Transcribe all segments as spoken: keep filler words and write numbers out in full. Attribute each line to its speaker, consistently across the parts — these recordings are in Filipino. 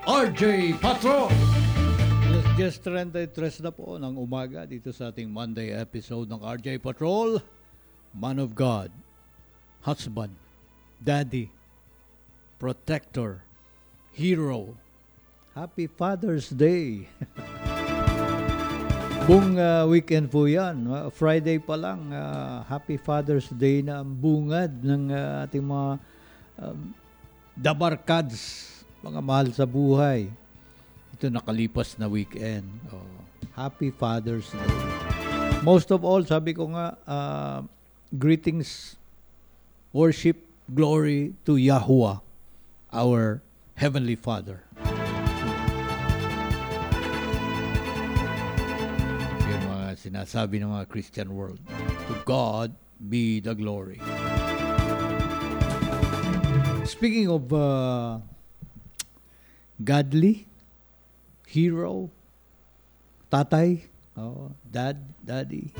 Speaker 1: R J Patron. Alas just thirty-three na po ng umaga dito sa ating Monday episode ng R J Patrol. Man of God, husband, daddy, protector, hero. Happy Father's Day. Buong uh, weekend po yan. Uh, Friday pa lang, uh, Happy Father's Day na ang bungad ng uh, ating mga um, dabarkads, mga mahal sa buhay. Ito nakalipas na weekend. Oh, Happy Father's Day. Most of all, sabi ko nga, uh, greetings, worship, glory to Yahuwah, our Heavenly Father. Yung mga sinasabi ng mga Christian world. To God be the glory. Speaking of uh, godly, hero, tatay, oh, dad, daddy.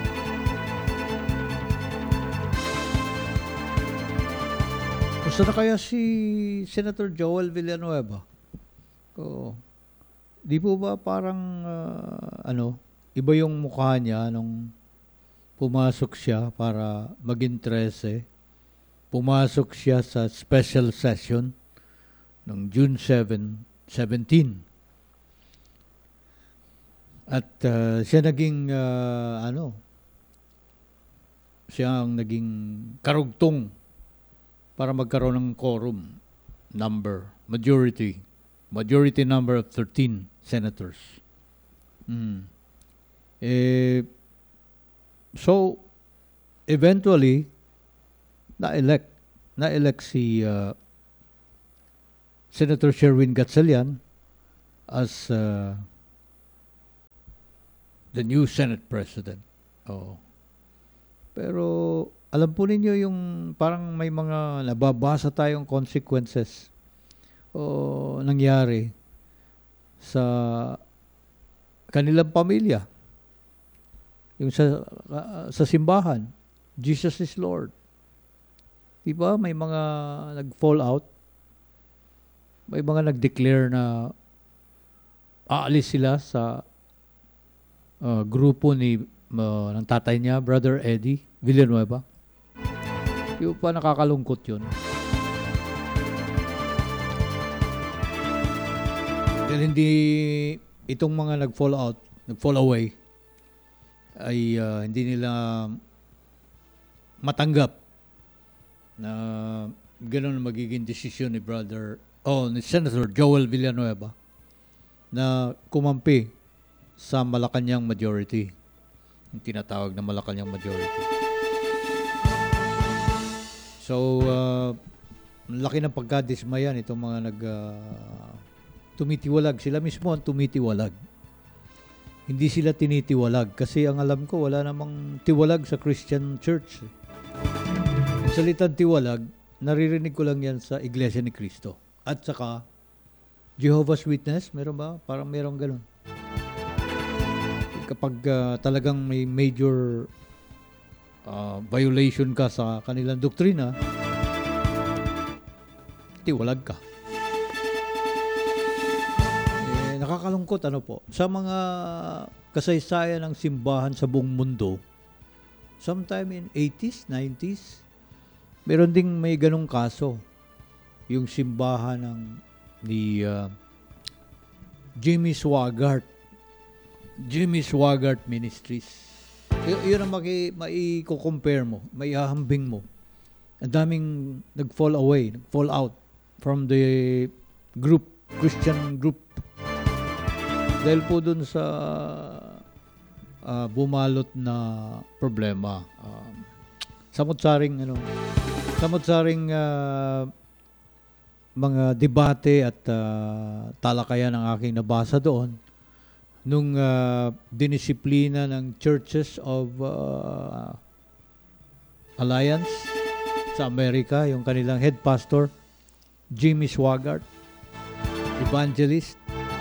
Speaker 1: Gusto na kaya si Senator Joel Villanueva? Oh, di po ba parang uh, ano, iba yung mukha niya nung pumasok siya para maging trese. Pumasok siya sa special session ng June seventh, seventeen. At uh, siya naging uh, ano, siya ang naging karugtong para magkaroon ng quorum number, majority, majority number of thirteen senators. Mm. Eh, so, eventually, na-elect, na-elect si uh, Senator Sherwin Gatchalian as uh, the new Senate President. Oh. Pero alam po ninyo yung parang may mga nababasa tayong consequences o nangyari sa kanilang pamilya. Yung sa uh, sa simbahan, Jesus is Lord. Diba? May mga nag-fall out. May mga nag-declare na aalis sila sa uh, grupo ni uh, ng tatay niya, Brother Eddie Villanueva. Yung pa nakakalungkot yun. Dahil hindi itong mga nag-fall out, nag-fall away, ay uh, hindi nila matanggap na gano'n magiging desisyon ni Brother, oh, ni Senator Joel Villanueva na kumampi sa Malacanang majority. Yung tinatawag na Malacanang majority. So, uh, laki ng pagkadismayan itong mga nag uh, tumitiwalag. Sila mismo ang tumitiwalag. Hindi sila tinitiwalag kasi ang alam ko wala namang tiwalag sa Christian Church. Ang salitang tiwalag, naririnig ko lang yan sa Iglesia ni Cristo. At saka, Jehovah's Witness, meron ba? Parang meron ganun. Kapag uh, talagang may major uh, violation ka sa kanilang doktrina, tiwalag ka. Eh, nakakalungkot ano po. Sa mga kasaysayan ng simbahan sa buong mundo, sometime in eighties, nineties, meron ding may ganong kaso. Yung simbahan ng ni uh, Jimmy Swaggart. Jimmy Swaggart Ministries. Y- yun ang maki- maiko-compare mo, maihahambing mo. Ang daming nag-fall away, nag-fall out from the group, Christian group. Dahil po dun sa uh, bumalot na problema. Um, samot-saring ano, samot-saring uh, mga debate at uh, talakayan ang aking nabasa doon nung uh, dinisiplina ng Churches of uh, Alliance sa Amerika, yung kanilang head pastor, Jimmy Swaggart, evangelist.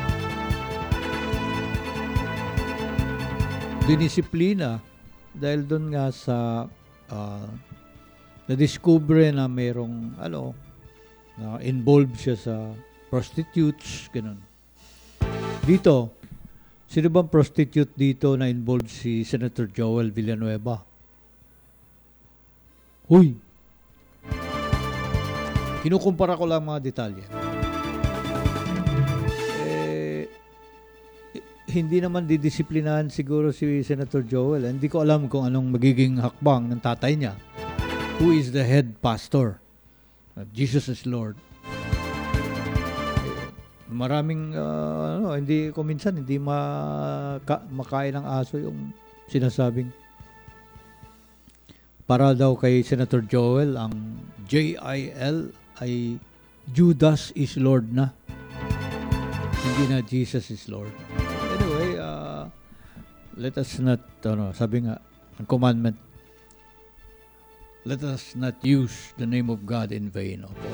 Speaker 1: Dinisiplina dahil doon nga sa uh, na-discover na mayroong ano, na involved siya sa prostitutes, ganun. Dito, sino bang prostitute dito na involved si Senator Joel Villanueva? Huy! Kinukumpara ko lang mga detalye. Eh, hindi naman didisiplinahan siguro si Senator Joel. Hindi ko alam kung anong magiging hakbang ng tatay niya, who is the head pastor. Jesus is Lord. Maraming uh, ano, hindi ko minsan hindi maka, makain ng aso yung sinasabing para daw kay Senator Joel ang J I L ay Judas is Lord na, hindi na Jesus is Lord. Anyway, uh, let us not ano, sabi nga ang commandment, let us not use the name of God in vain. Opo.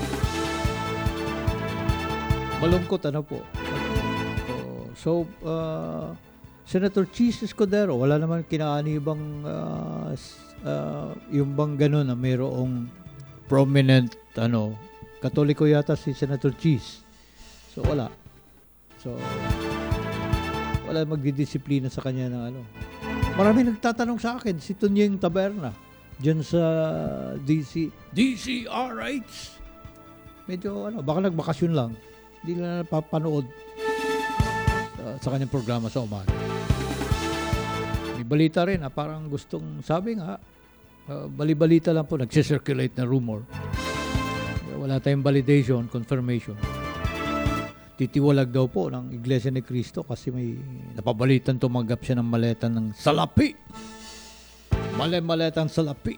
Speaker 1: Malungkot ano po. So, uh, Senator Cheese Escudero, wala naman kinaanibang uh, uh, yung bang ganun na mayroong prominent, ano, Katoliko yata si Senator Cheese. So, wala. So, wala magdidisiplina sa kanya ng ano. Marami nagtatanong sa akin, si Tunyeng Taberna, dyan sa D C, D C R H. Medyo, ano, baka nagbakasyon lang. Hindi na napapanood uh, sa kanyang programa sa umaga. May balita rin, ah, parang gustong, sabi nga, uh, bali-balita lang po, nagsisirculate na rumor. Wala tayong validation, confirmation. Titiwalag daw po ng Iglesia ni Cristo kasi may napabalitan tumanggap siya ng maleta ng salapi. Male-maletang salapi.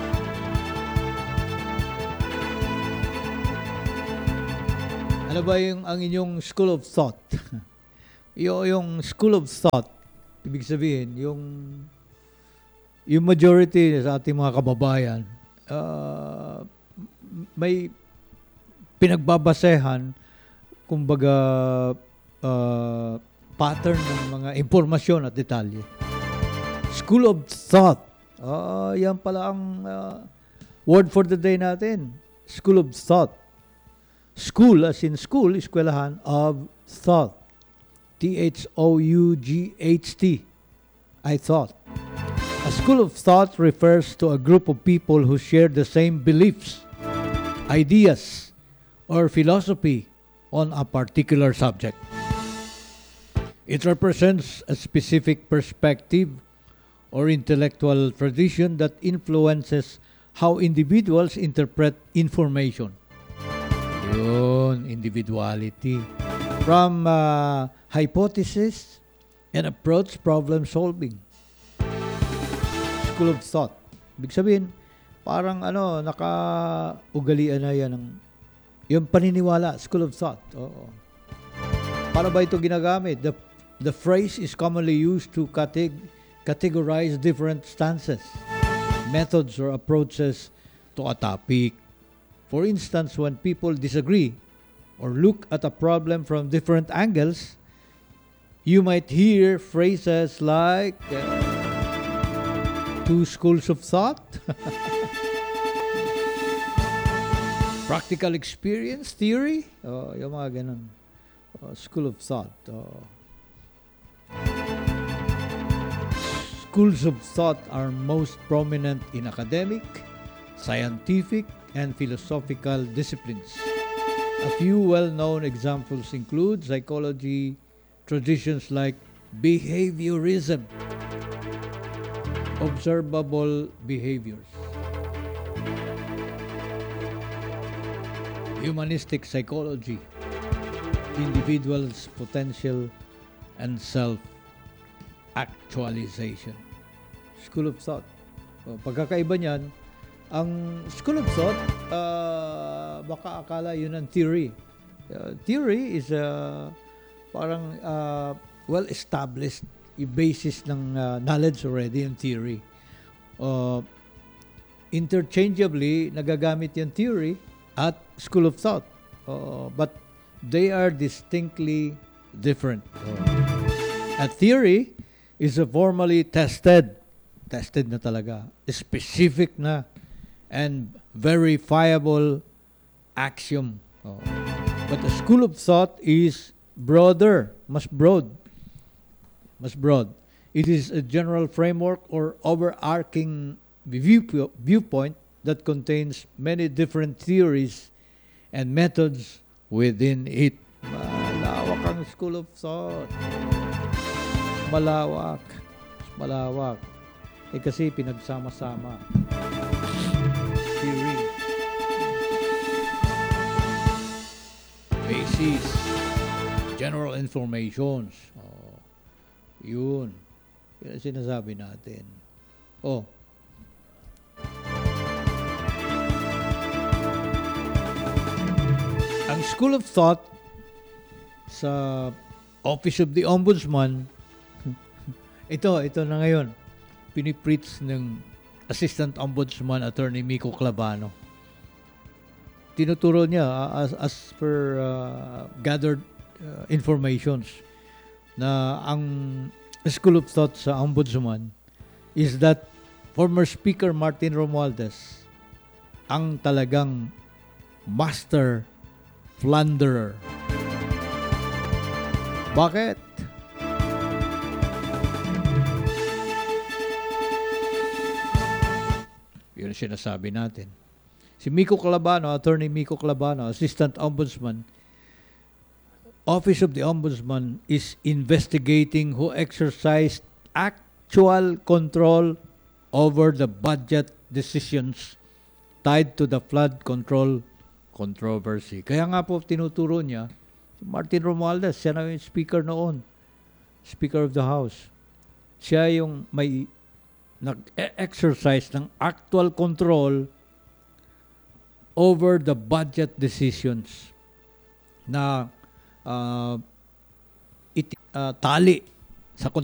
Speaker 1: Ano ba yung ang inyong school of thought? yung, yung school of thought, ibig sabihin, yung yung majority sa ating mga kababayan, uh, may pinagbabasehan, kumbaga, uh, pattern ng mga impormasyon at detalye. School of thought. Uh, yan pala ang uh, word for the day natin. School of thought. School, as in school, eskwelahan of thought. T H O U G H T. I thought. A school of thought refers to a group of people who share the same beliefs, ideas, or philosophy on a particular subject. It represents a specific perspective or intellectual tradition that influences how individuals interpret information. Yun, individuality. From uh, hypothesis and approach problem solving. School of thought. Ibig sabihin, parang ano, naka-ugalian na yan ng yung paniniwala, school of thought. Oo. Paano ba ito ginagamit? The, the phrase is commonly used to categ- categorize different stances, methods, or approaches to a topic. For instance, when people disagree or look at a problem from different angles, you might hear phrases like uh, two schools of thought, practical experience, theory, oh, yung mga ganun. Oh, school of thought. Oh. Schools of thought are most prominent in academic, scientific, and philosophical disciplines. A few well-known examples include psychology, traditions like behaviorism, observable behaviors, humanistic psychology, individual's potential and self-actualization. School of thought. O, pagkakaiba niyan, ang school of thought, uh, baka akala yun ang theory. Uh, theory is uh, parang uh, well-established yung basis ng uh, knowledge already in theory. Uh, interchangeably, nagagamit yung theory at school of thought. Uh, but they are distinctly different. Uh, a theory is a formally tested, tested na talaga, specific na, and verifiable axiom. Oh. But the school of thought is broader, mas broad, mas broad. It is a general framework or overarching view, viewpoint that contains many different theories and methods within it. Malawak ang school of thought. Malawak. Malawak. Eh kasi pinagsama-sama. Theory. Basis. General informations. Oh, yun. Yun ang sinasabi natin. Oh. Ang School of Thought sa Office of the Ombudsman, ito, ito na ngayon, pinipreach ng Assistant Ombudsman Attorney Miko Clavano. Tinuturo niya uh, as, as per uh, gathered uh, informations na ang School of Thought sa Ombudsman is that former Speaker Martin Romualdez ang talagang master plunderer. Bakit? Yun ang sinasabi natin. Si Miko Clavano, Attorney Miko Clavano, Assistant Ombudsman, Office of the Ombudsman is investigating who exercised actual control over the budget decisions tied to the flood control controversy. Kaya nga po tinuturo niya, Martin Romualdez, siya na yung speaker noon, Speaker of the House. Siya yung may nag-exercise ng actual control over the budget decisions na uh, it, uh, tali sa